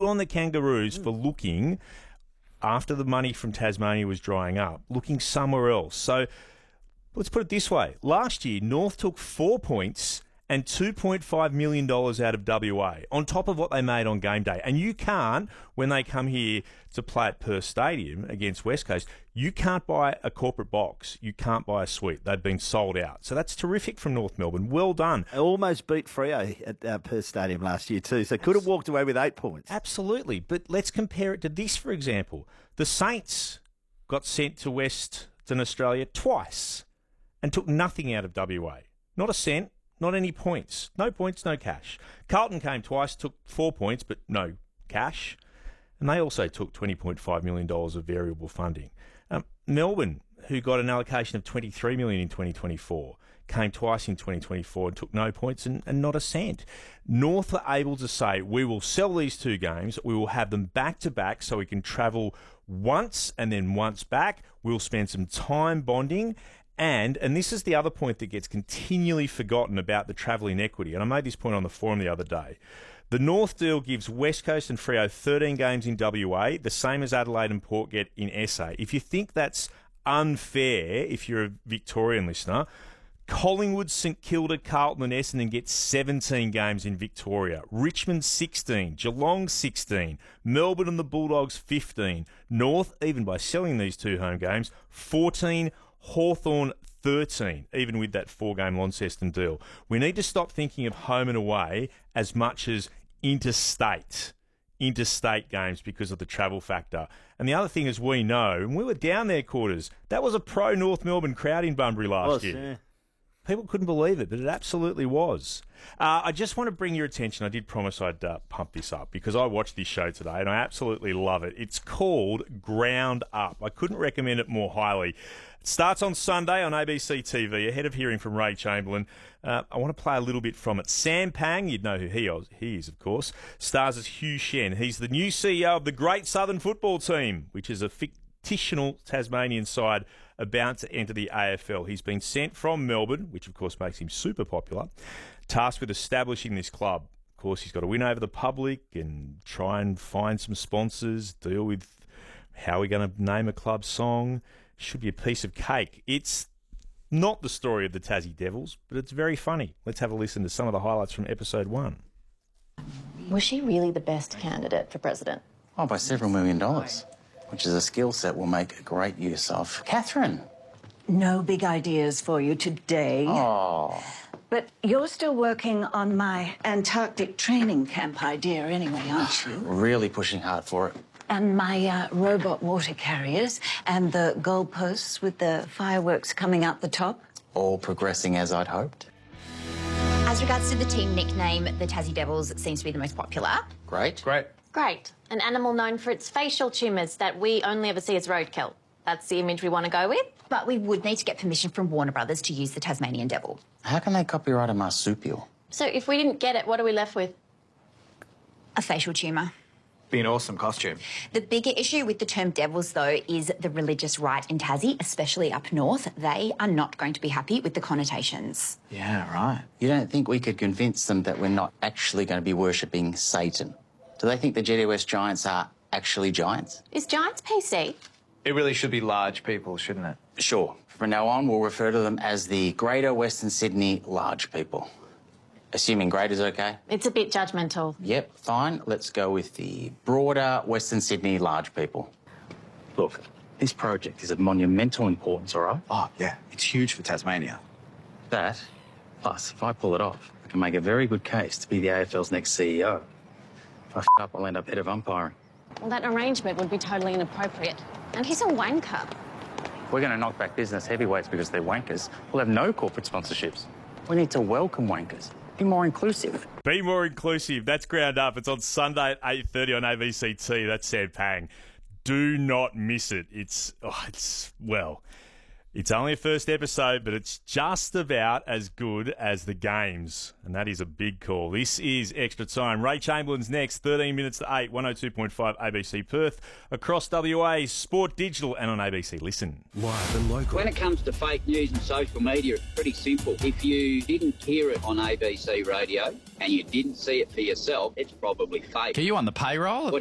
on the Kangaroos for looking, after the money from Tasmania was drying up, looking somewhere else. So let's put it this way. Last year, North took 4 points and $2.5 million out of WA, on top of what they made on game day. And you can't, when they come here to play at Perth Stadium against West Coast, you can't buy a corporate box. You can't buy a suite. They've been sold out. So that's terrific from North Melbourne. Well done. They almost beat Freo at Perth Stadium last year too, so could have walked away with 8 points. Absolutely. But let's compare it to this, for example. The Saints got sent to Western Australia twice and took nothing out of WA. Not a cent. Not any points. No points, no cash. Carlton came twice, took 4 points, but no cash. And they also took $20.5 million of variable funding. Melbourne, who got an allocation of $23 million in 2024, came twice in 2024 and took no points and not a cent. North are able to say, we will sell these two games, we will have them back-to-back so we can travel once and then once back. We'll spend some time bonding. And this is the other point that gets continually forgotten about the travel inequity, and I made this point on the forum the other day. The North deal gives West Coast and Freo 13 games in WA, the same as Adelaide and Port get in SA. If you think that's unfair, if you're a Victorian listener, Collingwood, St Kilda, Carlton and Essendon get 17 games in Victoria. Richmond 16, Geelong 16, Melbourne and the Bulldogs 15. North, even by selling these two home games, 14, Hawthorn 13, even with that 4-game Launceston deal. We need to stop thinking of home and away as much as interstate games because of the travel factor. And the other thing is we know, and we were down there, Quarters, that was a pro-North Melbourne crowd in Bunbury last year. Yeah. People couldn't believe it, but it absolutely was. I just want to bring your attention. I did promise I'd pump this up because I watched this show today and I absolutely love it. It's called Ground Up. I couldn't recommend it more highly. It starts on Sunday on ABC TV, ahead of hearing from Ray Chamberlain. I want to play a little bit from it. Sam Pang, you'd know who he is, of course, stars as Hugh Shen. He's the new CEO of the Great Southern Football Team, which is a fictional Tasmanian side about to enter the AFL. He's been sent from Melbourne, which of course makes him super popular, tasked with establishing this club. Of course, he's got to win over the public and try and find some sponsors, deal with how we're going to name a club song. Should be a piece of cake. It's not the story of the Tassie Devils, but it's very funny. Let's have a listen to some of the highlights from episode 1. Was she really the best candidate for president? Oh, by several $1 million, which is a skill set we'll make great use of. Catherine. No big ideas for you today. Oh. But you're still working on my Antarctic training camp idea anyway, aren't you? Really pushing hard for it. And my robot water carriers and the goalposts with the fireworks coming out the top. All progressing as I'd hoped. As regards to the team nickname, the Tassie Devils seems to be the most popular. Great. Great. An animal known for its facial tumours that we only ever see as roadkill. That's the image we want to go with. But we would need to get permission from Warner Brothers to use the Tasmanian Devil. How can they copyright a marsupial? So if we didn't get it, what are we left with? A facial tumour. Be an awesome costume. The bigger issue with the term devils, though, is the religious right in Tassie, especially up north. They are not going to be happy with the connotations. Yeah, right. You don't think we could convince them that we're not actually going to be worshipping Satan? Do they think the GWS Giants are actually giants? Is Giants PC? It really should be large people, shouldn't it? Sure. From now on, we'll refer to them as the Greater Western Sydney Large People. Assuming great is okay? It's a bit judgmental. Yep, fine. Let's go with the broader Western Sydney Large People. Look, this project is of monumental importance, all right? Oh, yeah. It's huge for Tasmania. That, plus, if I pull it off, I can make a very good case to be the AFL's next CEO. If I f*** up, I'll end up head of umpiring. Well, that arrangement would be totally inappropriate. And he's a wanker. We're going to knock back business heavyweights because they're wankers. We'll have no corporate sponsorships. We need to welcome wankers. Be more inclusive. Be more inclusive. That's Ground Up. It's on Sunday at 8:30 on ABCT. That's Sam Pang. Do not miss it. It's only a first episode, but it's just about as good as the games. And that is a big call. This is Extra Time. Ray Chamberlain's next, 13 minutes to 8, 102.5 ABC Perth. Across WA, Sport Digital and on ABC Listen. Live and local. When it comes to fake news and social media, it's pretty simple. If you didn't hear it on ABC Radio and you didn't see it for yourself, it's probably fake. Are you on the payroll?